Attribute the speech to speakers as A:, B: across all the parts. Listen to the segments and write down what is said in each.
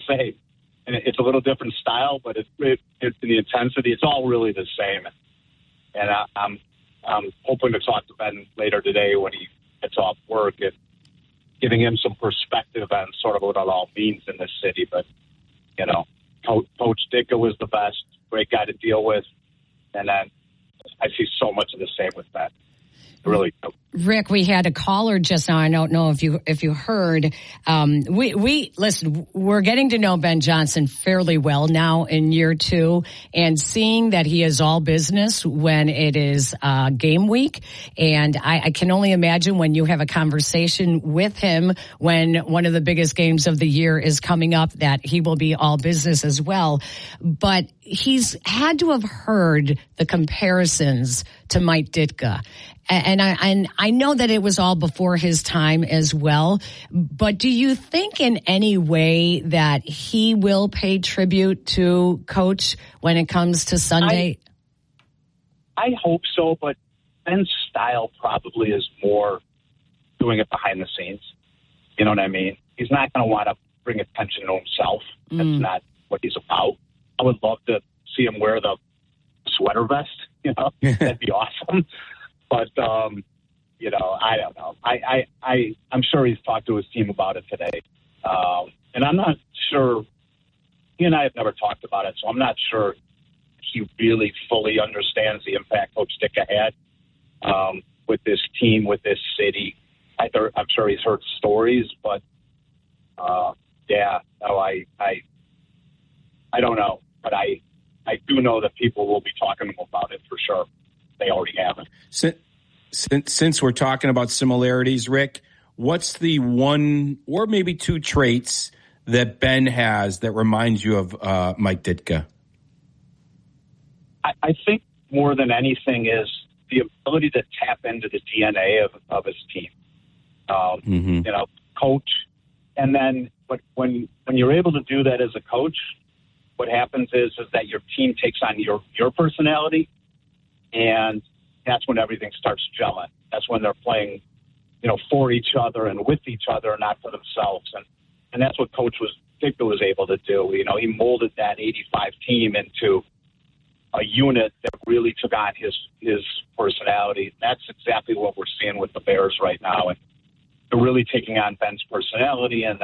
A: same. And it's a little different style, but it's the intensity. It's all really the same. And I'm hoping to talk to Ben later today when he gets off work and giving him some perspective on sort of what it all means in this city. But, you know, Coach Ditka was the best, great guy to deal with. And then I see so much of the same with Ben. Really do.
B: Rick, we had a caller just now. I don't know if you heard. We listen. We're getting to know Ben Johnson fairly well now in year 2, and seeing that he is all business when it is game week. And I can only imagine when you have a conversation with him when one of the biggest games of the year is coming up, that he will be all business as well. But he's had to have heard the comparisons to Mike Ditka. And I know that it was all before his time as well, but do you think in any way that he will pay tribute to Coach when it comes to Sunday?
A: I hope so, but Ben's style probably is more doing it behind the scenes. You know what I mean? He's not going to want to bring attention to himself. That's not what he's about. I would love to see him wear the sweater vest. You know, that'd be awesome. But, you know, I don't know. I'm sure he's talked to his team about it today. And I'm not sure, he and I have never talked about it, so I'm not sure he really fully understands the impact Coach Ditka had with this team, with this city. I'm sure he's heard stories, but, yeah, no, I don't know. But I do know that people will be talking about it for sure. They already haven't.
C: Since we're talking about similarities, Rick, what's the one or maybe 2 traits that Ben has that reminds you of Mike Ditka?
A: I think more than anything is the ability to tap into the DNA of his team. You know, coach. And then when you're able to do that as a coach, what happens is that your team takes on your personality. And that's when everything starts gelling. That's when they're playing, you know, for each other and with each other, not for themselves. And that's what Coach Ditka was able to do. You know, he molded that 85 team into a unit that really took on his personality. That's exactly what we're seeing with the Bears right now. And they're really taking on Ben's personality, and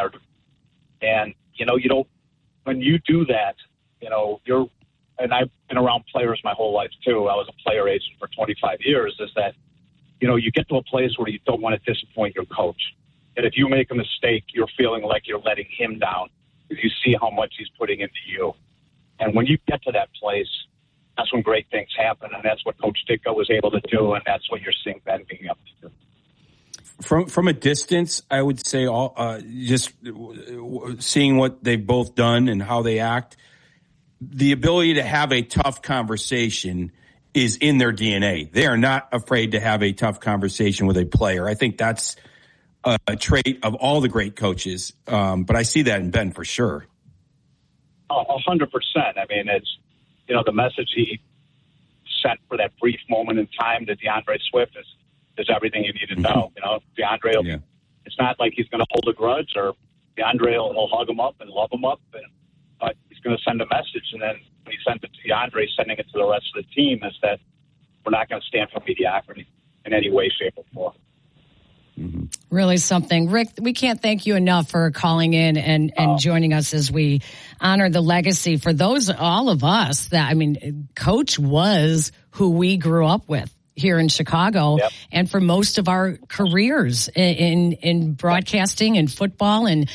A: you know, when you do that, you know, and I've been around players my whole life, too. I was a player agent for 25 years, is that, you know, you get to a place where you don't want to disappoint your coach. And if you make a mistake, you're feeling like you're letting him down because you see how much he's putting into you. And when you get to that place, that's when great things happen. And that's what Coach Ditka was able to do, and that's what you're seeing Ben being able to do.
C: From a distance, I would say just seeing what they've both done and how they act, the ability to have a tough conversation is in their DNA. They are not afraid to have a tough conversation with a player. I think that's a trait of all the great coaches. But I see that in Ben for sure.
A: 100%. I mean, it's, you know, the message he sent for that brief moment in time to DeAndre Swift is everything you need to know. You know, DeAndre, it's not like he's going to hold a grudge, or DeAndre will hug him up and love him up, but he's going to send a message. And then when he sends it to DeAndre, sending it to the rest of the team is that we're not going to stand for mediocrity in any way, shape, or form.
B: Really something. Rick, we can't thank you enough for calling in and joining us as we honor the legacy for all of us that, I mean, Coach was who we grew up with here in Chicago, and for most of our careers in broadcasting and football. And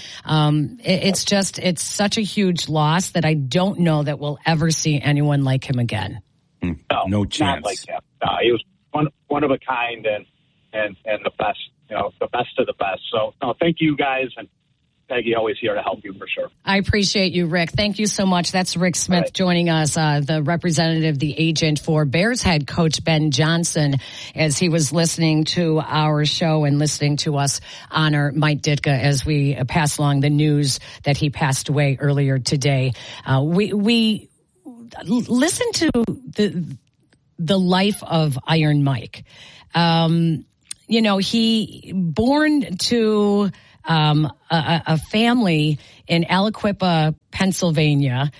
B: it's such a huge loss that I don't know that we'll ever see anyone like him again.
C: No chance.
A: Not like him. No, he was one of a kind and the best, you know, the best of the best. So, no, thank you guys, and Peggy always here to help you for sure.
B: I appreciate you, Rick. Thank you so much. That's Rick Smith joining us, the representative, the agent for Bears head coach Ben Johnson, as he was listening to our show and listening to us honor Mike Ditka as we pass along the news that he passed away earlier today. We listen to the life of Iron Mike. You know, he born to a family in Aliquippa, Pennsylvania,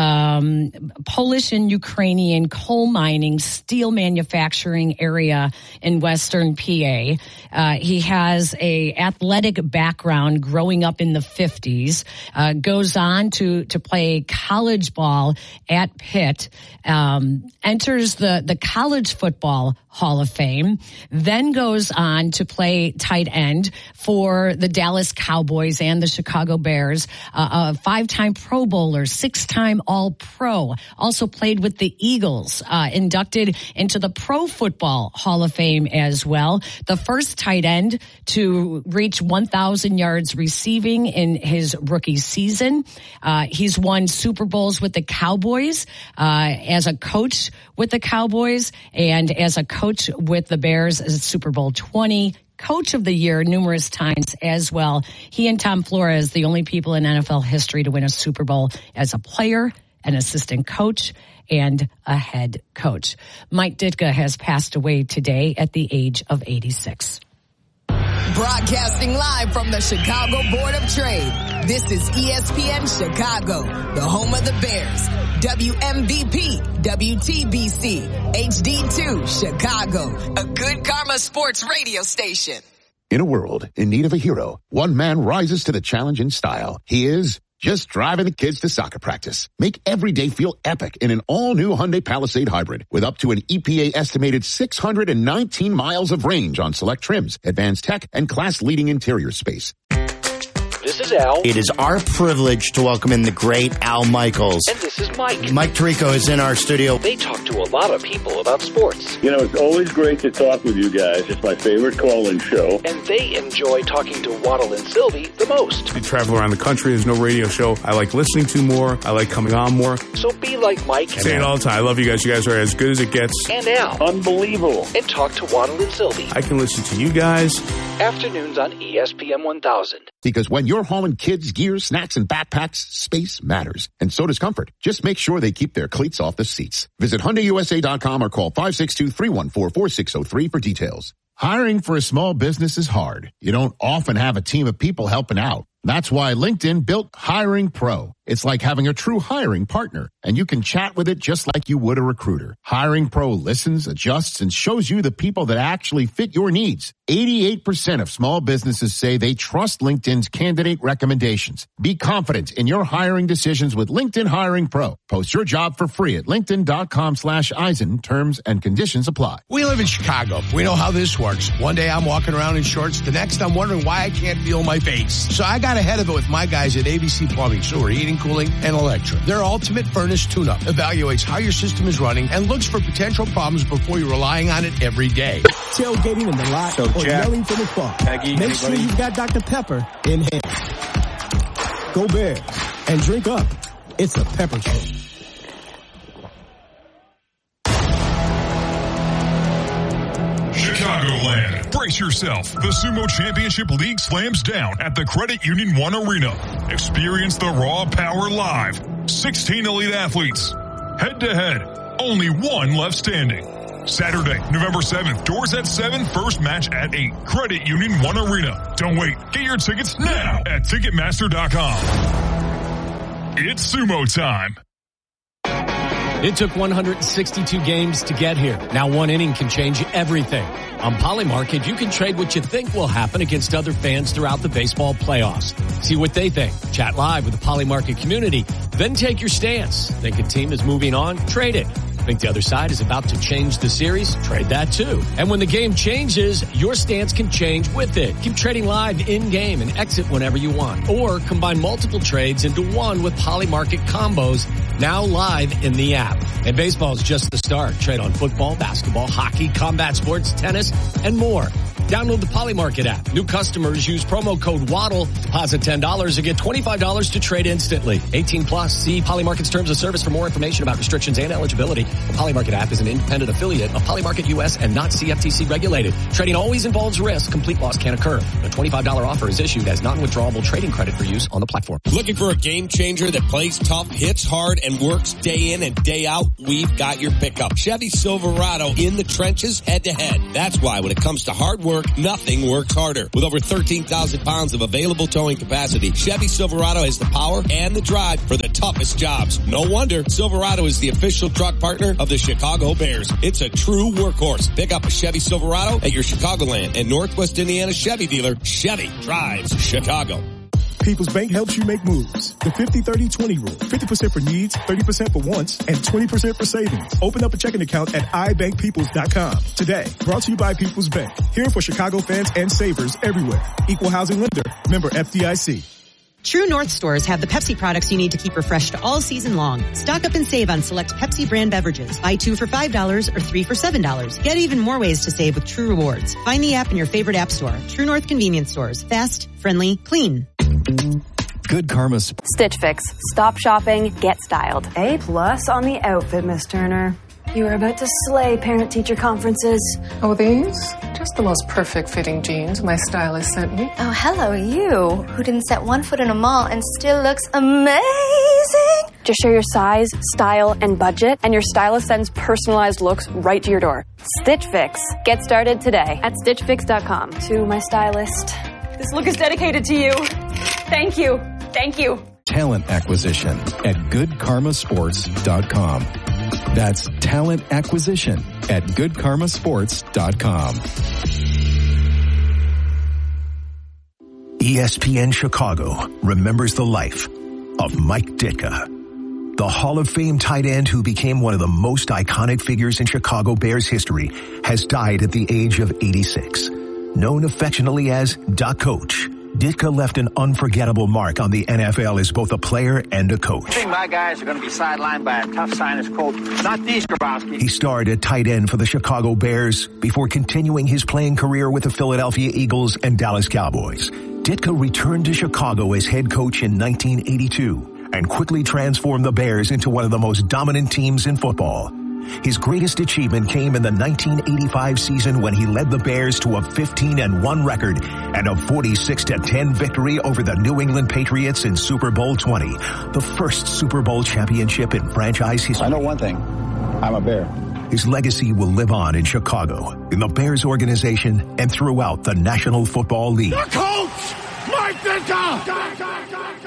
B: Polish and Ukrainian coal mining, steel manufacturing area in Western PA. He has a athletic background growing up in the 50s, goes on to play college ball at Pitt, enters the College Football Hall of Fame, then goes on to play tight end for the Dallas Cowboys and the Chicago Bears, a 5-time Pro Bowler, 6-time All-Pro, also played with the Eagles, inducted into the Pro Football Hall of Fame as well, the first tight end to reach 1,000 yards receiving in his rookie season. He's won Super Bowls with the Cowboys, as a coach with the Cowboys, and as a coach with the Bears as Super Bowl 20. Coach of the Year numerous times as well. He and Tom Flores, the only people in NFL history to win a Super Bowl as a player, an assistant coach, and a head coach. Mike Ditka has passed away today at the age of 86.
D: Broadcasting live from the Chicago Board of Trade, this is ESPN Chicago, the home of the Bears. WMVP, WTBC, HD2, Chicago, a Good Karma Sports radio station.
E: In a world in need of a hero, one man rises to the challenge in style. He is just driving the kids to soccer practice. Make every day feel epic in an all-new Hyundai Palisade Hybrid with up to an EPA estimated 619 miles of range on select trims, advanced tech, and class-leading interior space.
F: This is Al.
G: It is our privilege to welcome in the great Al Michaels.
F: And this is Mike.
G: Mike Tirico is in our studio.
F: They talk to a lot of people about sports.
H: You know, it's always great to talk with you guys. It's my favorite call-in show.
F: And they enjoy talking to Waddle and Sylvie the most.
I: I travel around the country. There's no radio show I like listening to more. I like coming on more.
F: So be like Mike.
I: Say it all the time. I love you guys. You guys are as good as it gets.
F: And Al.
H: Unbelievable.
F: And talk to Waddle and Sylvie.
I: I can listen to you guys.
F: Afternoons on ESPN 1000.
E: Because when you're hauling kids, gear, snacks, and backpacks, space matters. And so does comfort. Just make sure they keep their cleats off the seats. Visit HyundaiUSA.com or call 562-314-4603 for details. Hiring for a small business is hard. You don't often have a team of people helping out. That's why LinkedIn built Hiring Pro. It's like having a true hiring partner, and you can chat with it just like you would a recruiter. Hiring Pro listens, adjusts, and shows you the people that actually fit your needs. 88% of small businesses say they trust LinkedIn's candidate recommendations. Be confident in your hiring decisions with LinkedIn Hiring Pro. Post your job for free at linkedin.com/Eisen. Terms and conditions apply.
J: We live in Chicago. We know how this works. One day I'm walking around in shorts. The next I'm wondering why I can't feel my face. So I got ahead of it with my guys at ABC Plumbing, Sewer, Heating, Cooling, and Electric. Their ultimate furnace tune-up evaluates how your system is running and looks for potential problems before you're relying on it every day.
K: Tailgating in the lot or yelling from the car. Make sure you've got Dr. Pepper in hand. Go Bears and drink up. It's a pepper tree.
L: Chicagoland, brace yourself. The Sumo Championship League slams down at the Credit Union One Arena. Experience the raw power live. 16 elite athletes. Head to head. Only one left standing. Saturday, November 7th. Doors at 7. First match at 8. Credit Union One Arena. Don't wait. Get your tickets now at Ticketmaster.com. It's Sumo time.
M: It took 162 games to get here. Now one inning can change everything. On Polymarket, you can trade what you think will happen against other fans throughout the baseball playoffs. See what they think. Chat live with the Polymarket community. Then take your stance. Think a team is moving on? Trade it. Think the other side is about to change the series? Trade that too. And when the game changes, your stance can change with it. Keep trading live in-game and exit whenever you want. Or combine multiple trades into one with Polymarket combos, now live in the app. And baseball is just the start. Trade on football, basketball, hockey, combat sports, tennis, and more. Download the Polymarket app. New customers use promo code WADDLE. Deposit $10 and get $25 to trade instantly. 18 plus. See Polymarket's terms of service for more information about restrictions and eligibility. The Polymarket app is an independent affiliate of Polymarket US and not CFTC regulated. Trading always involves risk. Complete loss can occur. A $25 offer is issued as non-withdrawable trading credit for use on the platform.
N: Looking for a game changer that plays tough, hits hard, and works day in and day out? We've got your pickup. Chevy Silverado in the trenches, head to head. That's why when it comes to hard work, nothing works harder. With over 13,000 pounds of available towing capacity, Chevy Silverado has the power and the drive for the toughest jobs. No wonder Silverado is the official truck partner of the Chicago Bears. It's a true workhorse. Pick up a Chevy Silverado at your Chicagoland and Northwest Indiana Chevy dealer. Chevy drives Chicago.
K: People's Bank helps you make moves. The 50-30-20 rule. 50% for needs, 30% for wants, and 20% for savings. Open up a checking account at ibankpeoples.com today. Brought to you by People's Bank. Here for Chicago fans and savers everywhere. Equal housing lender. Member FDIC.
O: True North stores have the Pepsi products you need to keep refreshed all season long. Stock up and save on select Pepsi brand beverages. Buy 2 for $5 or 3 for $7. Get even more ways to save with True Rewards. Find the app in your favorite app store. True North convenience stores. Fast, friendly, clean.
P: Good Karma.
Q: Stitch Fix. Stop shopping, get styled.
R: A+ on the outfit, Miss Turner. You were about to slay parent-teacher conferences.
S: Oh, these? Just the most perfect fitting jeans my stylist sent me.
T: Oh, hello, you, who didn't set one foot in a mall and still looks amazing.
Q: Just share your size, style, and budget, and your stylist sends personalized looks right to your door. Stitch Fix. Get started today at StitchFix.com.
R: To my stylist.
Q: This look is dedicated to you. Thank you. Thank you.
P: Talent acquisition at GoodKarmaSports.com. That's talent acquisition at GoodKarmaSports.com.
U: ESPN Chicago remembers the life of Mike Ditka. The Hall of Fame tight end who became one of the most iconic figures in Chicago Bears history has died at the age of 86. Known affectionately as Doc Coach, Ditka left an unforgettable mark on the NFL as both a player and a coach.
V: I think my guys are going to be sidelined by a tough sinus cold. Not these, Grabowski.
U: He starred at tight end for the Chicago Bears before continuing his playing career with the Philadelphia Eagles and Dallas Cowboys. Ditka returned to Chicago as head coach in 1982 and quickly transformed the Bears into one of the most dominant teams in football. His greatest achievement came in the 1985 season when he led the Bears to a 15-1 record and a 46-10 victory over the New England Patriots in Super Bowl 20, the first Super Bowl championship in franchise history.
V: I know one thing. I'm a Bear.
U: His legacy will live on in Chicago, in the Bears organization, and throughout the National Football League.
V: The coach, Mike Ditka!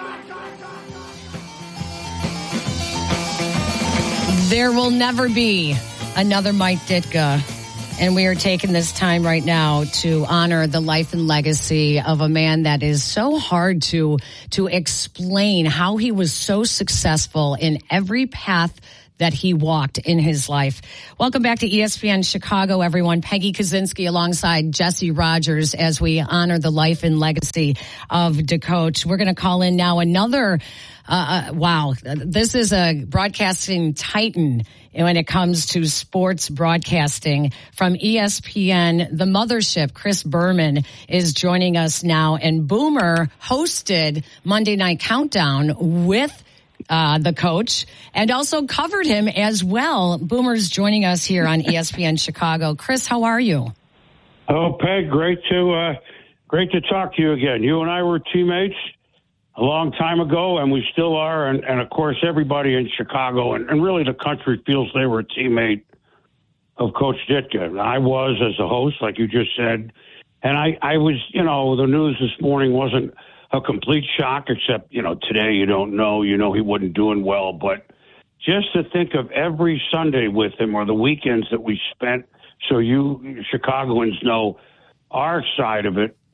B: There will never be another Mike Ditka. And we are taking this time right now to honor the life and legacy of a man that is so hard to explain how he was so successful in every path that he walked in his life. Welcome back to ESPN Chicago, everyone. Peggy Kaczynski alongside Jesse Rogers as we honor the life and legacy of DeCoach. We're going to call in now another wow, this is a broadcasting titan when it comes to sports broadcasting from ESPN, the mothership. Chris Berman is joining us now, and Boomer hosted Monday Night Countdown with the coach and also covered him as well. Boomer's joining us here on ESPN Chicago. Chris, how are you?
W: Oh, Peg, great to talk to you again. You and I were teammates a long time ago, and we still are. And of course, everybody in Chicago and really the country feels they were a teammate of Coach Ditka. And I was as a host, like you just said. And I was, the news this morning wasn't a complete shock, except, today you don't know, he wasn't doing well. But just to think of every Sunday with him or the weekends that we spent, so you Chicagoans know our side of it,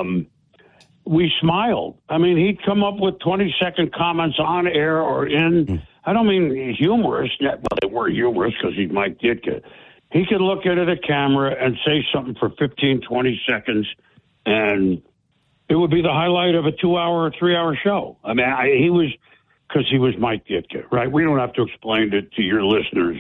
W: we smiled. I mean, he'd come up with 20-second comments on air or in, I don't mean humorous. Well, they were humorous because he's Mike Ditka. He could look at a camera and say something for 15, 20 seconds, and it would be the highlight of a 2-hour or 3-hour show. I mean, he was Mike Ditka, right? We don't have to explain it to your listeners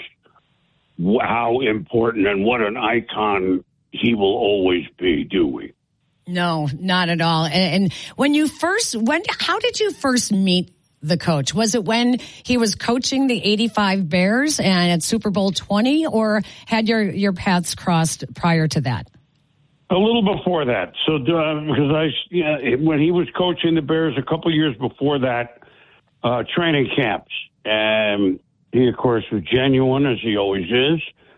W: how important and what an icon he will always be, do we?
B: No, not at all. And how did you first meet the coach? Was it when he was coaching the 85 Bears and at Super Bowl 20, or had your paths crossed prior to that?
W: A little before that. So, because when he was coaching the Bears a couple years before that, training camps, and he, of course, was genuine as he always is.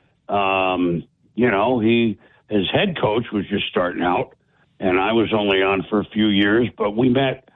W: His head coach was just starting out, and I was only on for a few years, but we met.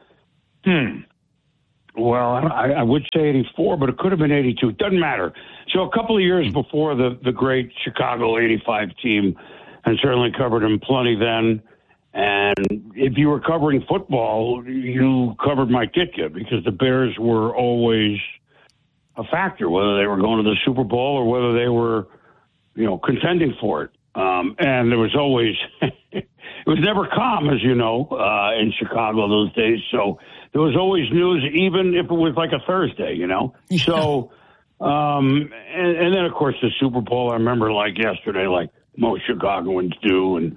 W: Well, I would say 84, but it could have been 82. It doesn't matter. So a couple of years before the great Chicago 85 team, and certainly covered him plenty then. And if you were covering football, you covered Mike Ditka, because the Bears were always a factor, whether they were going to the Super Bowl or whether they were, contending for it. And there was always, it was never calm, as you know, in Chicago those days. So there was always news, even if it was like a Thursday, Yeah. So, and then, of course, the Super Bowl, I remember like yesterday, like most Chicagoans do. And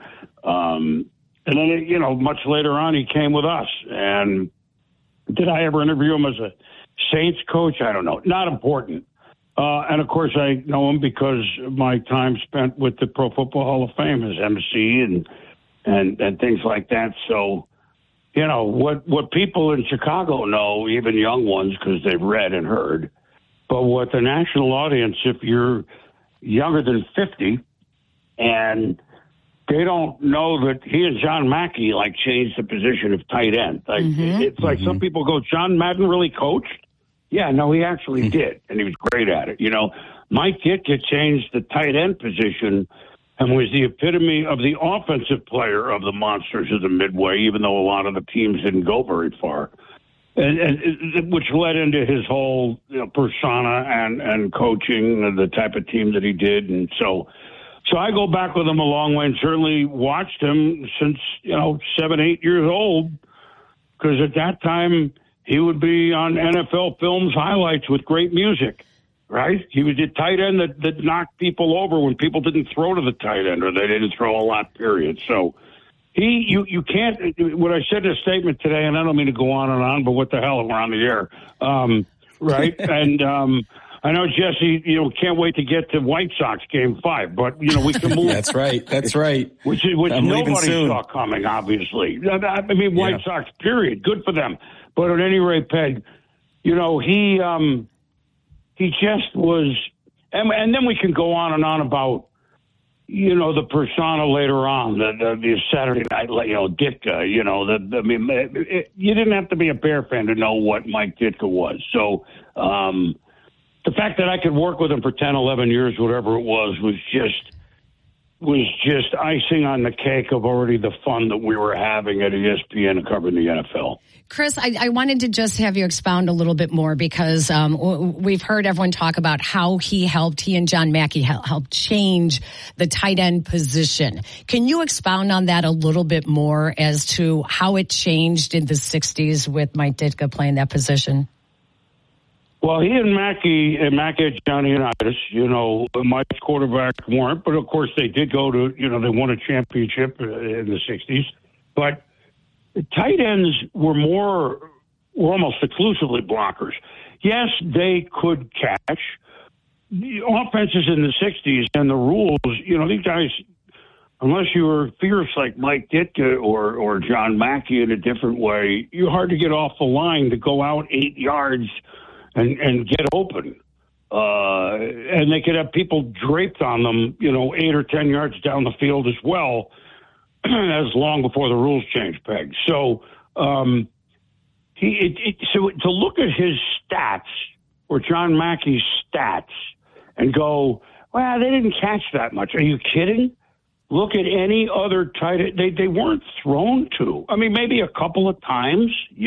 W: then, much later on, he came with us. And did I ever interview him as a Saints coach? I don't know. Not important. And, of course, I know him because of my time spent with the Pro Football Hall of Fame as MC and things like that. So, what people in Chicago know, even young ones, because they've read and heard, but what the national audience, if you're younger than 50 and they don't know that he and John Mackey, changed the position of tight end. It's like some people go, John Madden really coached? Yeah, no, he actually did, and he was great at it. Mike Ditka changed the tight end position and was the epitome of the offensive player of the Monsters of the Midway, even though a lot of the teams didn't go very far, and which led into his whole persona and coaching and the type of team that he did. And so I go back with him a long way and certainly watched him since, 7, 8 years old, because at that time he would be on NFL Films highlights with great music, right? He was the tight end that knocked people over when people didn't throw to the tight end or they didn't throw a lot, period. So you can't, what I said in a statement today, and I don't mean to go on, but what the hell, we're on the air, right? And I know, Jesse, can't wait to get to White Sox Game 5, but, we can move.
A: That's right.
W: Which nobody saw coming, obviously. I mean, White Sox, period. Good for them. But at any rate, Peg, he just was, and then we can go on and on about, the persona later on, the Saturday night, Ditka, you didn't have to be a Bear fan to know what Mike Ditka was. So, the fact that I could work with him for 10, 11 years, whatever it was just icing on the cake of already the fun that we were having at ESPN and covering the NFL.
B: Chris, I wanted to just have you expound a little bit more because we've heard everyone talk about how he and John Mackey helped change the tight end position. Can you expound on that a little bit more as to how it changed in the 60s with Mike Ditka playing that position?
W: Well, he and Mackey had Johnny Unitas, Mike's quarterback weren't, but of course they did go to, they won a championship in the 60s. But the tight ends were almost exclusively blockers. Yes, they could catch. The offenses in the 60s and the rules, these guys, unless you were fierce like Mike Ditka or John Mackey in a different way, you're hard to get off the line to go out 8 yards and get open. And they could have people draped on them, 8 or 10 yards down the field as well. As long before the rules changed, Peg. So, so to look at his stats or John Mackey's stats and go, well, they didn't catch that much. Are you kidding? Look at any other tight end. They weren't thrown to. I mean, maybe a couple of times,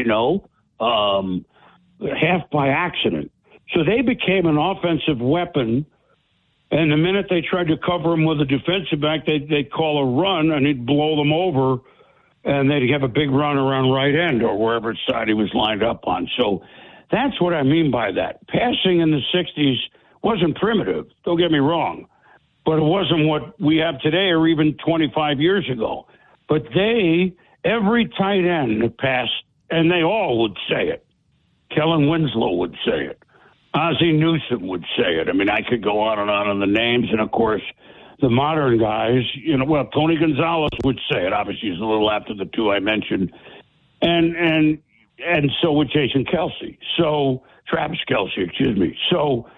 W: half by accident. So they became an offensive weapon. And the minute they tried to cover him with a defensive back, they'd call a run, and he'd blow them over, and they'd have a big run around right end or wherever side he was lined up on. So that's what I mean by that. Passing in the 60s wasn't primitive, don't get me wrong, but it wasn't what we have today or even 25 years ago. But every tight end that passed, and they all would say it, Kellen Winslow would say it. Ozzie Newsome would say it. I mean, I could go on and the names, and of course, the modern guys. Tony Gonzalez would say it. Obviously, he's a little after the two I mentioned, and so would Jason Kelce. So Travis Kelce, excuse me. So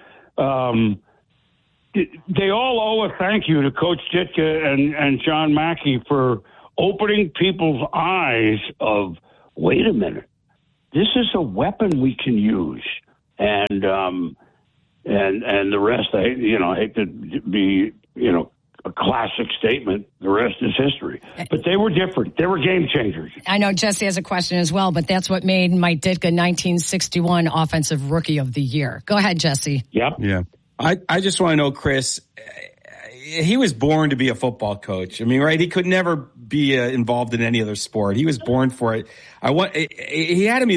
W: they all owe a thank you to Coach Ditka and John Mackey for opening people's eyes of, wait a minute, this is a weapon we can use. And the rest, I hate to be, a classic statement. The rest is history. But they were different. They were game changers.
B: I know Jesse has a question as well, but that's what made Mike Ditka 1961 Offensive Rookie of the Year. Go ahead, Jesse.
W: Yep.
A: Yeah. I just want to know, Chris, he was born to be a football coach. I mean, right? He could never be involved in any other sport. He was born for it. He had to be